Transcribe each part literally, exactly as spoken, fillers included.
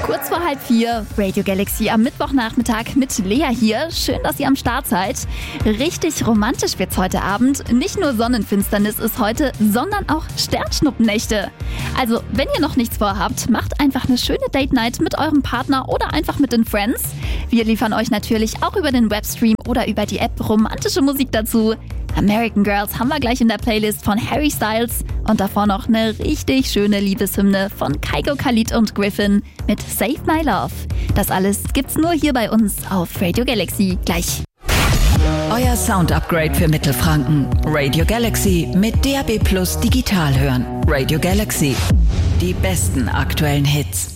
Kurz vor halb vier, Radio Galaxy am Mittwochnachmittag mit Lea hier. Schön, dass ihr am Start seid. Richtig romantisch wird's heute Abend. Nicht nur Sonnenfinsternis ist heute, sondern auch Sternschnuppennächte. Also, wenn ihr noch nichts vorhabt, macht einfach eine schöne Date-Night mit eurem Partner oder einfach mit den Friends. Wir liefern euch natürlich auch über den Webstream oder über die App romantische Musik dazu. American Girls haben wir gleich in der Playlist von Harry Styles und davor noch eine richtig schöne Liebeshymne von Kygo, Khalid und Griffin mit Save My Love. Das alles gibt's nur hier bei uns auf Radio Galaxy. Gleich. Euer Sound-Upgrade für Mittelfranken. Radio Galaxy mit D A B Plus digital hören. Radio Galaxy. Die besten aktuellen Hits.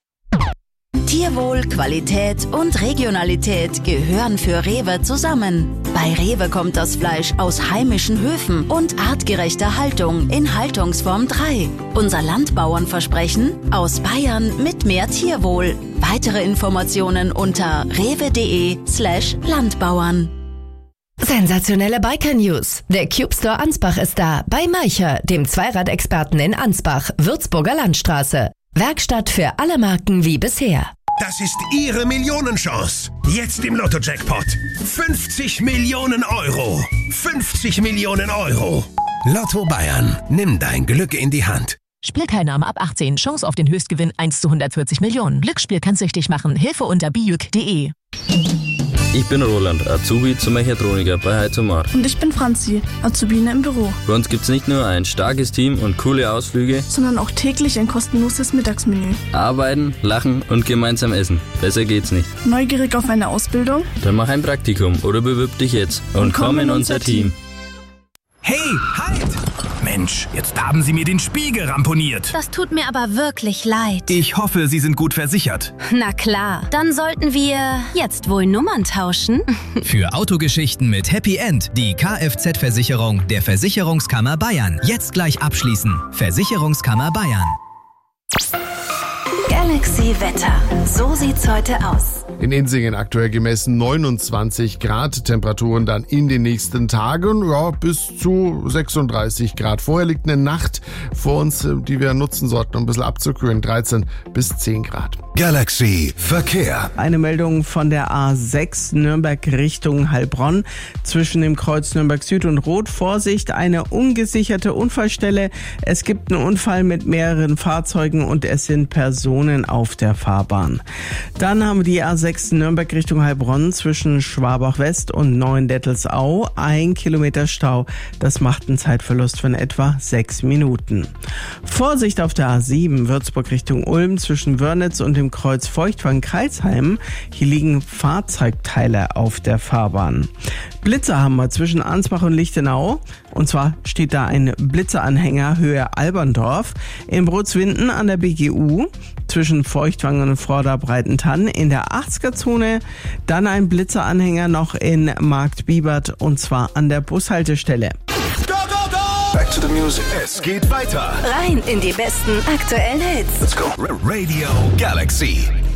Tierwohl, Qualität und Regionalität gehören für Rewe zusammen. Bei Rewe kommt das Fleisch aus heimischen Höfen und artgerechter Haltung in Haltungsform drei. Unser Landbauernversprechen: aus Bayern mit mehr Tierwohl. Weitere Informationen unter rewe.de slash Landbauern. Sensationelle Biker-News. Der Cube Store Ansbach ist da. Bei Maicher, dem Zweiradexperten in Ansbach, Würzburger Landstraße. Werkstatt für alle Marken wie bisher. Das ist Ihre Millionenchance. Jetzt im Lotto-Jackpot. fünfzig Millionen Euro. fünfzig Millionen Euro. Lotto Bayern. Nimm dein Glück in die Hand. Spielteilnahme ab achtzehn. Chance auf den Höchstgewinn eins zu hundertvierzig Millionen. Glücksspiel kann süchtig machen. Hilfe unter bijuk punkt de. Ich bin Roland, Azubi zum Mechatroniker bei Heizomar. Und ich bin Franzi, Azubine im Büro. Bei uns gibt's nicht nur ein starkes Team und coole Ausflüge, sondern auch täglich ein kostenloses Mittagsmenü. Arbeiten, lachen und gemeinsam essen. Besser geht's nicht. Neugierig auf eine Ausbildung? Dann mach ein Praktikum oder bewirb dich jetzt und, und komm in unser Team. Hey, halt! Mensch, jetzt haben Sie mir den Spiegel ramponiert. Das tut mir aber wirklich leid. Ich hoffe, Sie sind gut versichert. Na klar, dann sollten wir jetzt wohl Nummern tauschen. Für Autogeschichten mit Happy End die Kfz-Versicherung der Versicherungskammer Bayern. Jetzt gleich abschließen. Versicherungskammer Bayern. Galaxy Wetter. So sieht's heute aus. In Insingen aktuell gemessen neunundzwanzig Grad, Temperaturen dann in den nächsten Tagen, ja, bis zu sechsunddreißig Grad. Vorher liegt eine Nacht vor uns, die wir nutzen sollten, um ein bisschen abzukühlen, dreizehn bis zehn Grad. Galaxy Verkehr. Eine Meldung von der A sechs Nürnberg Richtung Heilbronn. Zwischen dem Kreuz Nürnberg Süd und Rot. Vorsicht, eine ungesicherte Unfallstelle. Es gibt einen Unfall mit mehreren Fahrzeugen und es sind Personen auf der Fahrbahn. Dann haben wir die A sechs Nürnberg Richtung Heilbronn zwischen Schwabach West und Neuendettelsau. Ein Kilometer Stau. Das macht einen Zeitverlust von etwa sechs Minuten. Vorsicht auf der A sieben Würzburg Richtung Ulm zwischen Wörnitz und dem Kreuz Feuchtwangen-Kreisheim. Hier liegen Fahrzeugteile auf der Fahrbahn. Blitzer haben wir zwischen Ansbach und Lichtenau. Und zwar steht da ein Blitzeranhänger Höhe Alberndorf. In Brutzwinden an der B G U zwischen Feuchtwangen und Vorder-Breitentann in der achtziger-Zone. Dann ein Blitzeranhänger noch in Marktbibert und zwar an der Bushaltestelle. Go, go, go! Back to the music. Es geht weiter. Rein in die besten aktuellen Hits. Let's go. Radio Galaxy.